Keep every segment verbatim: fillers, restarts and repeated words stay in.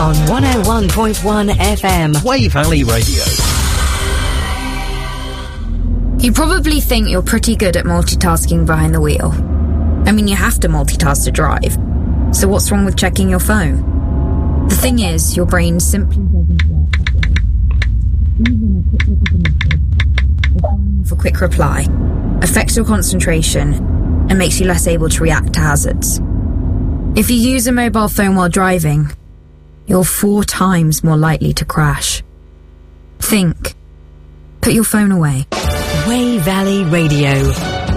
on one oh one point one F M. Wey Valley Radio. You probably think you're pretty good at multitasking behind the wheel. I mean, you have to multitask to drive. So what's wrong with checking your phone? The thing is, your brain simply doesn't work. For quick reply, affects your concentration, and makes you less able to react to hazards. If you use a mobile phone while driving, you're four times more likely to crash. Think. Put your phone away. Wey Valley Radio.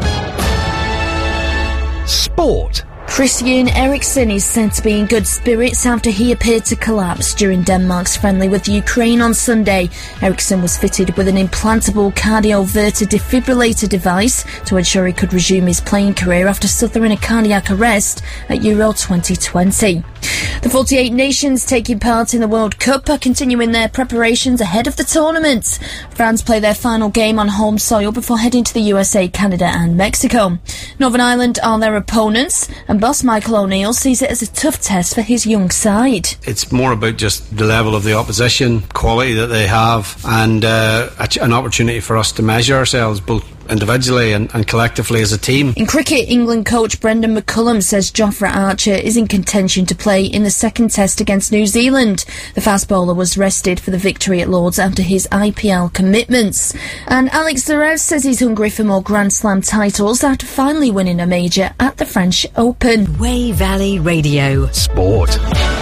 Sport. Christian Eriksen is said to be in good spirits after he appeared to collapse during Denmark's friendly with Ukraine on Sunday. Eriksen was fitted with an implantable cardioverter defibrillator device to ensure he could resume his playing career after suffering a cardiac arrest at Euro twenty twenty. The forty-eight nations taking part in the World Cup are continuing their preparations ahead of the tournament. France play their final game on home soil before heading to the U S A, Canada and Mexico. Northern Ireland are their opponents, and boss Michael O'Neill sees it as a tough test for his young side. It's more about just the level of the opposition, quality that they have, and uh, an opportunity for us to measure ourselves both individually and, and collectively as a team. In cricket, England coach Brendan McCullum says Jofra Archer is in contention to play in the second test against New Zealand. The fast bowler was rested for the victory at Lord's after his I P L commitments. And Alex Zverev says he's hungry for more Grand Slam titles after finally winning a major at the French Open. Wey Valley Radio. Sport.